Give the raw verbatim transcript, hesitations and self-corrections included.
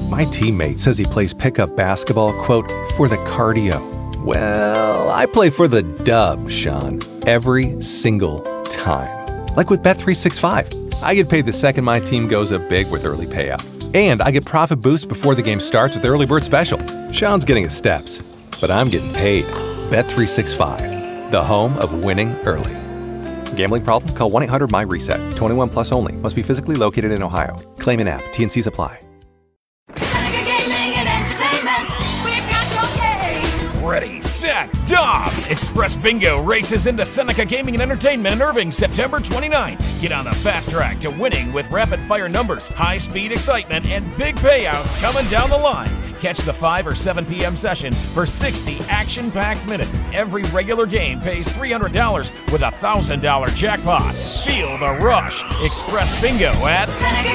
My teammate says he plays pickup basketball, quote, for the cardio. Well, I play for the dub, Sean, every single time. Like with Bet three sixty-five. I get paid the second my team goes up big with early payout. And I get profit boost before the game starts with the early bird special. Sean's getting his steps, but I'm getting paid. Bet three sixty-five, the home of winning early. Gambling problem? Call one eight hundred M Y reset. twenty-one plus only. Must be physically located in Ohio. Claim in app. T and C's apply. Seneca Gaming and Entertainment. We've got your game. Ready, set, dog! Express Bingo races into Seneca Gaming and Entertainment in Irving, September twenty-ninth. Get on the fast track to winning with rapid-fire numbers, high-speed excitement, and big payouts coming down the line. Catch the five or seven p.m. session for sixty action-packed minutes. Every regular game pays three hundred dollars with a one thousand dollars jackpot. Feel the rush. Express Bingo at Seneca